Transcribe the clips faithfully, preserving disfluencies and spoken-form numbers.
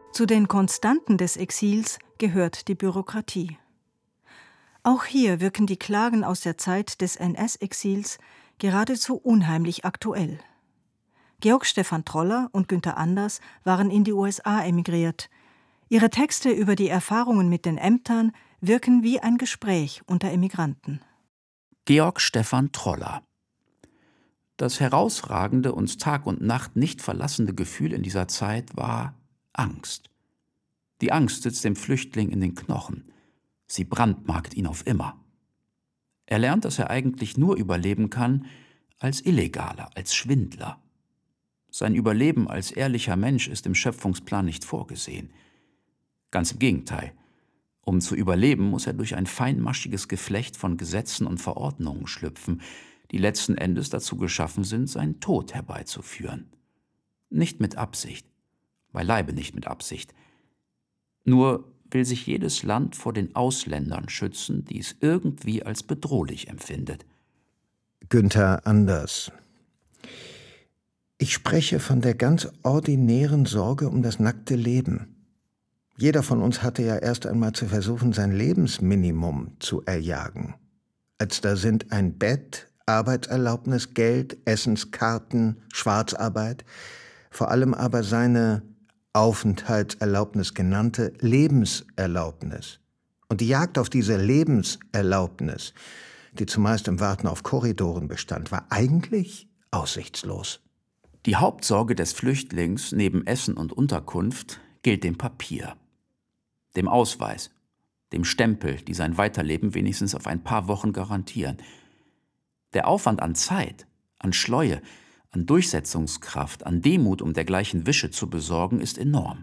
Zu den Konstanten des Exils gehört die Bürokratie. Auch hier wirken die Klagen aus der Zeit des N S-Exils geradezu unheimlich aktuell. Georg Stephan Troller und Günther Anders waren in die U S A emigriert. Ihre Texte über die Erfahrungen mit den Ämtern wirken wie ein Gespräch unter Emigranten. Georg Stephan Troller. Das herausragende, uns Tag und Nacht nicht verlassende Gefühl in dieser Zeit war Angst. Die Angst sitzt dem Flüchtling in den Knochen. Sie brandmarkt ihn auf immer. Er lernt, dass er eigentlich nur überleben kann als Illegaler, als Schwindler. Sein Überleben als ehrlicher Mensch ist im Schöpfungsplan nicht vorgesehen. Ganz im Gegenteil. Um zu überleben, muss er durch ein feinmaschiges Geflecht von Gesetzen und Verordnungen schlüpfen, die letzten Endes dazu geschaffen sind, seinen Tod herbeizuführen. Nicht mit Absicht, beileibe nicht mit Absicht. Nur will sich jedes Land vor den Ausländern schützen, die es irgendwie als bedrohlich empfindet. Günther Anders. Ich spreche von der ganz ordinären Sorge um das nackte Leben. Jeder von uns hatte ja erst einmal zu versuchen, sein Lebensminimum zu erjagen. Als da sind ein Bett, Arbeitserlaubnis, Geld, Essenskarten, Schwarzarbeit, vor allem aber seine Aufenthaltserlaubnis genannte Lebenserlaubnis. Und die Jagd auf diese Lebenserlaubnis, die zumeist im Warten auf Korridoren bestand, war eigentlich aussichtslos. Die Hauptsorge des Flüchtlings neben Essen und Unterkunft gilt dem Papier, dem Ausweis, dem Stempel, die sein Weiterleben wenigstens auf ein paar Wochen garantieren. Der Aufwand an Zeit, an Schleue, an Durchsetzungskraft, an Demut, um dergleichen Wische zu besorgen, ist enorm.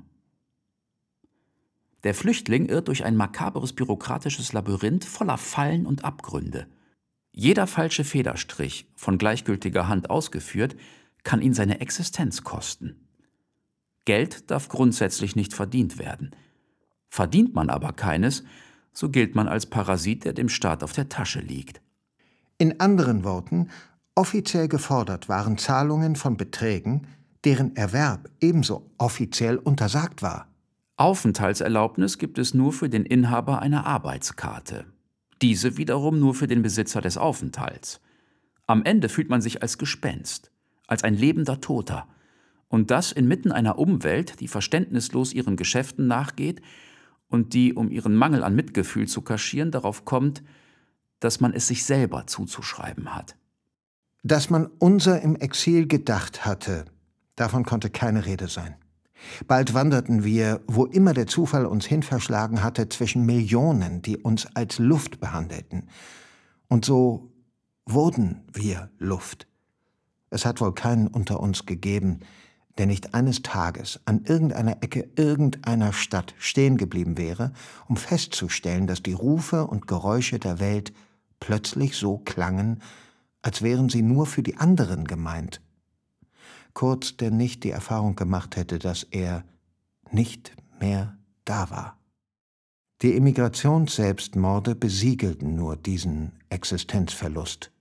Der Flüchtling irrt durch ein makaberes bürokratisches Labyrinth voller Fallen und Abgründe. Jeder falsche Federstrich, von gleichgültiger Hand ausgeführt, kann ihn seine Existenz kosten. Geld darf grundsätzlich nicht verdient werden. Verdient man aber keines, so gilt man als Parasit, der dem Staat auf der Tasche liegt. In anderen Worten, offiziell gefordert waren Zahlungen von Beträgen, deren Erwerb ebenso offiziell untersagt war. Aufenthaltserlaubnis gibt es nur für den Inhaber einer Arbeitskarte. Diese wiederum nur für den Besitzer des Aufenthalts. Am Ende fühlt man sich als Gespenst, als ein lebender Toter. Und das inmitten einer Umwelt, die verständnislos ihren Geschäften nachgeht und die, um ihren Mangel an Mitgefühl zu kaschieren, darauf kommt, dass man es sich selber zuzuschreiben hat. Dass man unser im Exil gedacht hatte, davon konnte keine Rede sein. Bald wanderten wir, wo immer der Zufall uns hin verschlagen hatte, zwischen Millionen, die uns als Luft behandelten. Und so wurden wir Luft. Es hat wohl keinen unter uns gegeben, der nicht eines Tages an irgendeiner Ecke irgendeiner Stadt stehen geblieben wäre, um festzustellen, dass die Rufe und Geräusche der Welt plötzlich so klangen, als wären sie nur für die anderen gemeint. Kurz, der nicht die Erfahrung gemacht hätte, dass er nicht mehr da war. Die Emigrationsselbstmorde besiegelten nur diesen Existenzverlust.